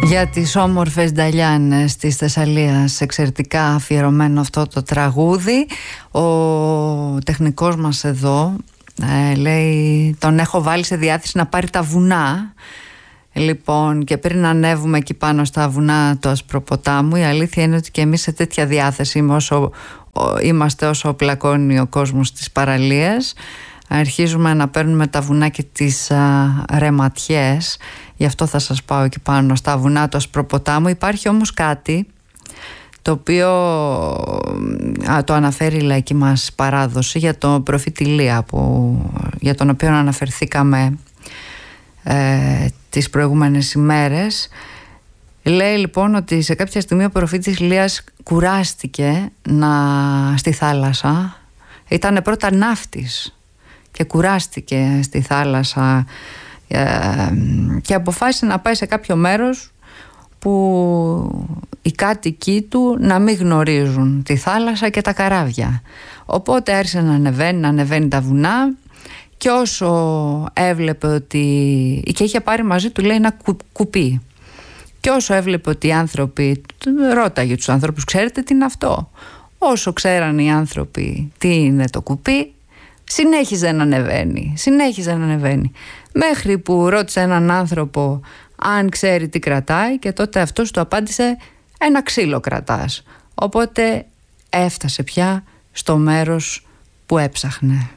Για τις όμορφες Νταλιάνες της Θεσσαλίας, εξαιρετικά αφιερωμένο αυτό το τραγούδι. Ο τεχνικός μας εδώ λέει, τον έχω βάλει σε διάθεση να πάρει τα βουνά. Λοιπόν, και πριν ανέβουμε εκεί πάνω στα βουνά του Ασπροποτάμου, η αλήθεια είναι ότι και εμείς σε τέτοια διάθεση είμαστε όσο πλακώνει ο κόσμος της παραλίας. Αρχίζουμε να παίρνουμε τα βουνά και τις ρεματιές. Γι' αυτό θα σας πάω εκεί πάνω στα βουνά του Ασπροποτάμου. Υπάρχει όμως κάτι το οποίο το αναφέρει η λαϊκή μας παράδοση για το προφήτη Ηλία, για τον οποίο αναφερθήκαμε τις προηγούμενες ημέρες. Λέει λοιπόν ότι σε κάποια στιγμή ο προφήτης Ηλίας κουράστηκε στη θάλασσα. Ήταν πρώτα ναύτης και κουράστηκε στη θάλασσα και αποφάσισε να πάει σε κάποιο μέρος που οι κάτοικοι του να μην γνωρίζουν τη θάλασσα και τα καράβια. Οπότε άρχισε να ανεβαίνει τα βουνά, και όσο έβλεπε ότι... και είχε πάρει μαζί του, λέει, ένα κουπί, και όσο έβλεπε ότι οι άνθρωποι... ρώταγε τους ανθρώπους, ξέρετε τι είναι αυτό? Όσο ξέραν οι άνθρωποι τι είναι το κουπί, συνέχιζε να ανεβαίνει, μέχρι που ρώτησε έναν άνθρωπο αν ξέρει τι κρατάει, και τότε αυτός του απάντησε, ένα ξύλο κρατάς. Οπότε έφτασε πια στο μέρος που έψαχνε.